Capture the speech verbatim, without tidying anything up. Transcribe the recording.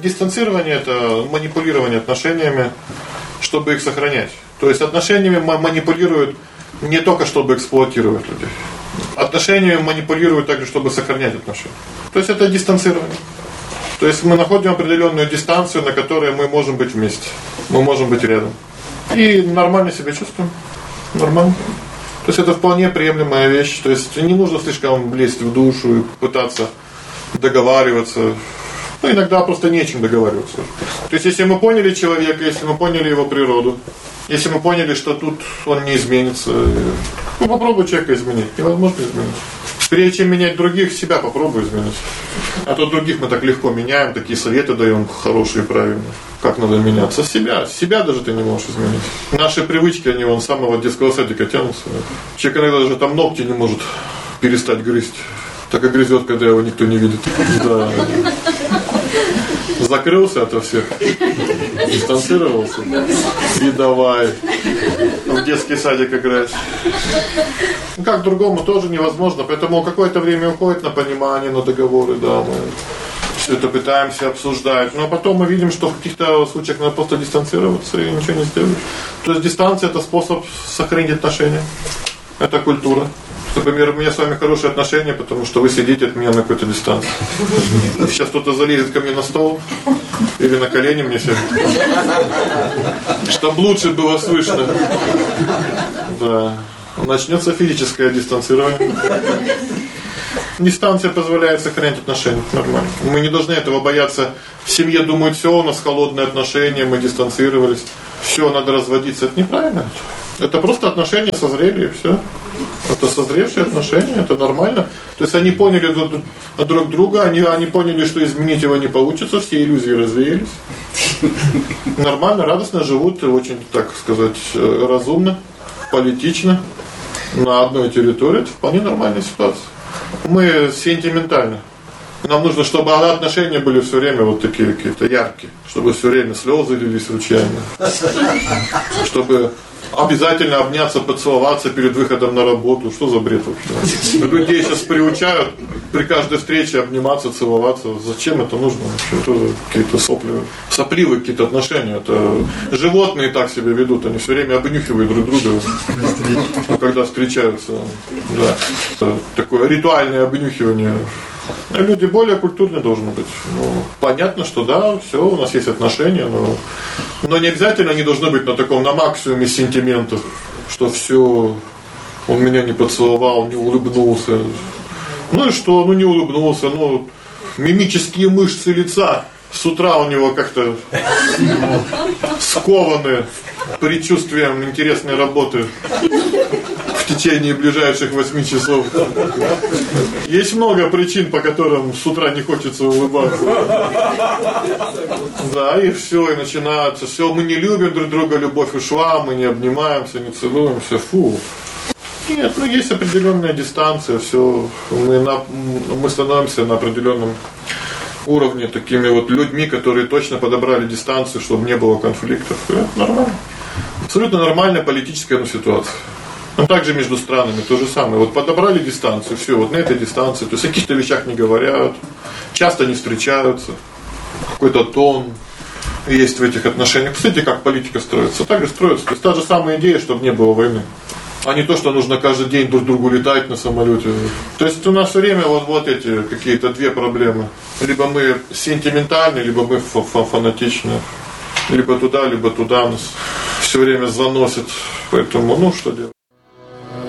дистанцирование – это манипулирование отношениями, чтобы их сохранять. То есть отношениями манипулируют не только, чтобы эксплуатировать людей. Отношениями манипулируют также, чтобы сохранять отношения. То есть это дистанцирование. То есть мы находим определенную дистанцию, на которой мы можем быть вместе. Мы можем быть рядом. И нормально себя чувствуем. Нормально. То есть это вполне приемлемая вещь. То есть не нужно слишком лезть в душу и пытаться договариваться. Ну, иногда просто не о чем договариваться. То есть если мы поняли человека, если мы поняли его природу, если мы поняли, что тут он не изменится, ну попробуй человека изменить. Невозможно изменить. Прежде чем менять других, себя попробуй изменить. А то других мы так легко меняем, такие советы даем хорошие и правильные. Как надо меняться? Себя. Себя даже ты не можешь изменить. Наши привычки, они вон с самого детского садика тянутся. Человек иногда даже там ногти не может перестать грызть. Так и грызет, когда его никто не видит. Да. Закрылся ото всех. Дистанцировался. И давай в детский садик играть. Как другому тоже невозможно. Поэтому какое-то время уходит на понимание, на договоры. Да, мы все это пытаемся обсуждать. Но потом мы видим, что в каких-то случаях надо просто дистанцироваться и ничего не сделать. То есть дистанция – это способ сохранить отношения. Это культура. Например, у меня с вами хорошие отношения, потому что вы сидите от меня на какой-то дистанции. Сейчас кто-то залезет ко мне на стол или на колени мне сядет. Чтобы лучше было слышно. Да. Начнется физическое дистанцирование. Дистанция позволяет сохранять отношения. Нормально. Мы не должны этого бояться. В семье думают, все, у нас холодные отношения, мы дистанцировались. Все, надо разводиться. Это неправильно. Это просто отношения созрели и все. Это созревшие отношения, это нормально. То есть они поняли друг друга, они, они поняли, что изменить его не получится, все иллюзии развеялись. Нормально, радостно живут, очень, так сказать, разумно, политично, на одной территории. Это вполне нормальная ситуация. Мы сентиментальны. Нам нужно, чтобы отношения были все время вот такие какие-то яркие, чтобы все время слезы лились ручьями, чтобы обязательно обняться, поцеловаться перед выходом на работу. Что за бред вообще? Людей сейчас приучают при каждой встрече обниматься, целоваться. Зачем это нужно? Это какие-то сопли, сопливые какие-то отношения. Это животные так себя ведут, они все время обнюхивают друг друга, когда встречаются. Да. Это такое ритуальное обнюхивание. Люди более культурные должны быть. Ну, понятно, что да, все, у нас есть отношения, но, но не обязательно они должны быть на таком, на максимуме сентиментов, что все, он меня не поцеловал, не улыбнулся. Ну и что, ну не улыбнулся, ну мимические мышцы лица с утра у него как-то скованы предчувствием интересной работы в течение ближайших восьми часов. Есть много причин, по которым с утра не хочется улыбаться. Да, и все, и начинается. Все, мы не любим друг друга, любовь ушла, мы не обнимаемся, не целуемся. Фу. Нет, ну есть определенная дистанция, все. Мы, на, мы становимся на определенном уровне такими вот людьми, которые точно подобрали дистанцию, чтобы не было конфликтов. Это нормально. Абсолютно нормальная политическая ну, ситуация. Но также между странами то же самое. Вот подобрали дистанцию, все, вот на этой дистанции, то есть о каких-то вещах не говорят, часто не встречаются, какой-то тон есть в этих отношениях. Посмотрите, как политика строится. Так же строится. То есть та же самая идея, чтобы не было войны. А не то, что нужно каждый день друг другу летать на самолете. То есть у нас все время вот, вот эти какие-то две проблемы. Либо мы сентиментальны, либо мы фанатичны. Либо туда, либо туда нас все время заносит. Поэтому, ну, что делать?